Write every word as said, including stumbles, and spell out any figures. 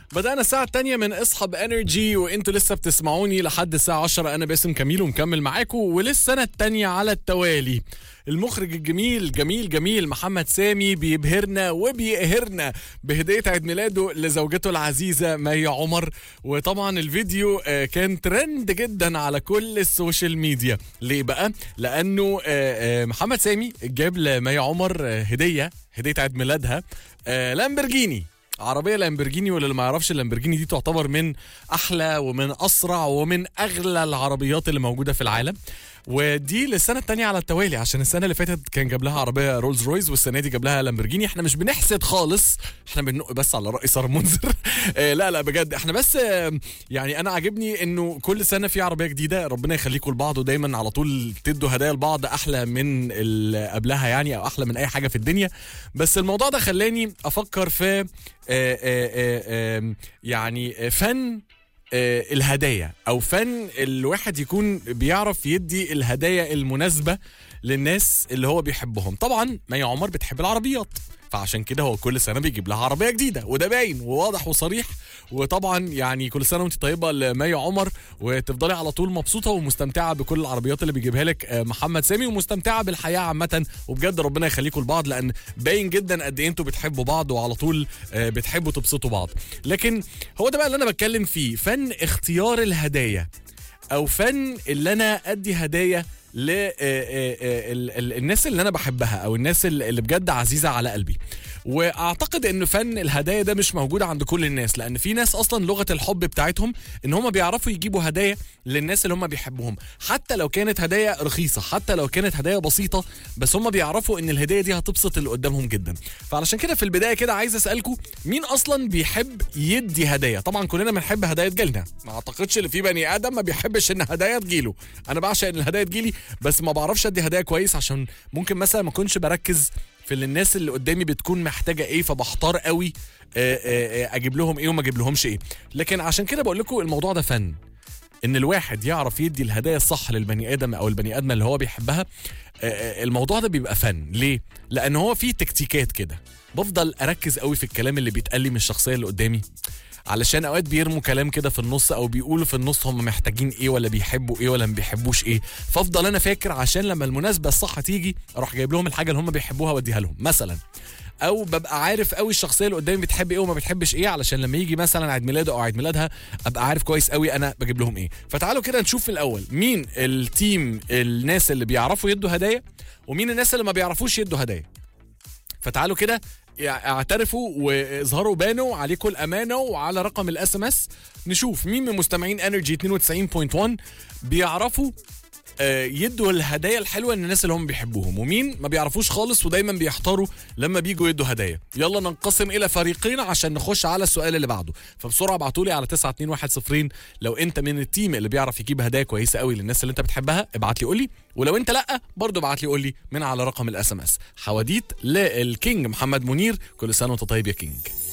بدأنا الساعة التانية من اصحاب انرجي، وانتوا لسه بتسمعوني لحد الساعة عشرة. انا باسم كميل ومكمل معاكم، وللسنة التانية على التوالي المخرج الجميل جميل جميل محمد سامي بيبهرنا وبيقهرنا بهدية عيد ميلاده لزوجته العزيزة مي عمر. وطبعا الفيديو كان ترند جدا على كل السوشيال ميديا. ليه بقى؟ لأنه محمد سامي جاب لمي عمر هدية هدية عيد ميلادها لامبرجيني، عربية لامبرجيني. واللي ما يعرفش اللامبرجيني دي تعتبر من أحلى ومن أسرع ومن أغلى العربيات اللي موجودة في العالم. ودي للسنة التانية على التوالي، عشان السنة اللي فاتت كان جاب لها عربية رولز رويز، والسنة دي جاب لها لامبرجيني. احنا مش بنحسد خالص، احنا بننق بس على رأي سارة منذر. اه لا لا بجد احنا بس اه يعني انا عاجبني انه كل سنة في عربية جديدة. ربنا يخليكم لبعض، ودايما على طول تدوا هدايا لبعض احلى من اللي قبلها يعني، او احلى من اي حاجة في الدنيا. بس الموضوع ده خلاني افكر في اه اه اه اه يعني فن الهدايا، او فن الواحد يكون بيعرف يدي الهدايا المناسبة للناس اللي هو بيحبهم. طبعا مي عمر بتحب العربيات، فعشان كده هو كل سنة بيجيب لها عربية جديدة، وده باين وواضح وصريح. وطبعا يعني كل سنة وانت طيبة لمي عمر، وتفضلي على طول مبسوطة ومستمتعة بكل العربيات اللي بيجيبها لك محمد سامي، ومستمتعة بالحياة عامة. وبجد ربنا يخليكم لبعض، لأن باين جدا قد ايه انتوا بتحبوا بعض وعلى طول بتحبوا تبسطوا بعض. لكن هو ده بقى اللي انا بتكلم فيه، فن اختيار الهدايا، او فن اللي انا ادي هدايا للناس اللي انا بحبها، او الناس اللي بجد عزيزة على قلبي. واعتقد ان فن الهدايا ده مش موجود عند كل الناس، لان في ناس اصلا لغة الحب بتاعتهم ان هم بيعرفوا يجيبوا هدايا للناس اللي هم بيحبوهم، حتى لو كانت هدايا رخيصة، حتى لو كانت هدايا بسيطة، بس هم بيعرفوا ان الهدايا دي هتبسط اللي قدامهم جدا. فعلشان كده في البداية كده عايز اسألكم، مين اصلا بيحب يدي هدايا؟ طبعا كلنا بنحب هدايا تجيلنا، ما اعتقدش ان في بني ادم ما بيحبش ان هدايا تجيله. انا بعشق ان الهدايا تجيلي، بس ما بعرفش ادي هدايا كويس، عشان ممكن مثلا ما اكونش بركز في اللي الناس اللي قدامي بتكون محتاجه ايه، فبحتار قوي اجيب لهم ايه وما اجيب لهمش ايه. لكن عشان كده بقول لكم الموضوع ده فن، ان الواحد يعرف يدي الهدايا الصح للبني ادم او البني ادم اللي هو بيحبها. الموضوع ده بيبقى فن. ليه؟ لان هو فيه تكتيكات كده، بفضل اركز قوي في الكلام اللي بيتقال لي من الشخصيه اللي قدامي، علشان اوقات بيرموا كلام كده في النص، او بيقولوا في النص هم محتاجين ايه ولا بيحبوا ايه ولا ما بيحبوش ايه. فافضل انا فاكر عشان لما المناسبه الصح تيجي اروح جايب لهم الحاجه اللي هم بيحبوها واديها لهم مثلا. او ببقى عارف قوي الشخصيه اللي قدامي بتحب ايه وما بتحبش ايه، علشان لما يجي مثلا عيد ميلاده او عيد ميلادها ابقى عارف كويس قوي انا بجيب لهم ايه. فتعالوا كده نشوف في الاول مين التيم، الناس اللي بيعرفوا يدوا هدايا، ومين الناس اللي ما بيعرفوش يدوا هدايا. فتعالوا كده اعترفوا واظهروا بانوا عليكم الامانه، وعلى رقم الاس ام اس نشوف مين من مستمعين انرجي اثنين وتسعين فاصلة واحد بيعرفوا يدوا الهدايا الحلوه للناس اللي هم بيحبوهم، ومين ما بيعرفوش خالص ودايما بيحتاروا لما بيجوا يدوا هدايا. يلا ننقسم الى فريقين عشان نخش على السؤال اللي بعده. فبسرعه ابعتوا لي على تسعة اتنين واحد صفر لو انت من التيم اللي بيعرف يجيب هدايا كويسه قوي للناس اللي انت بتحبها، ابعت لي قول لي. ولو انت لا برضه ابعت لي قول لي من على رقم الاس ام اس. حواديت للكينج محمد منير، كل سنه وانت طيب يا كينج.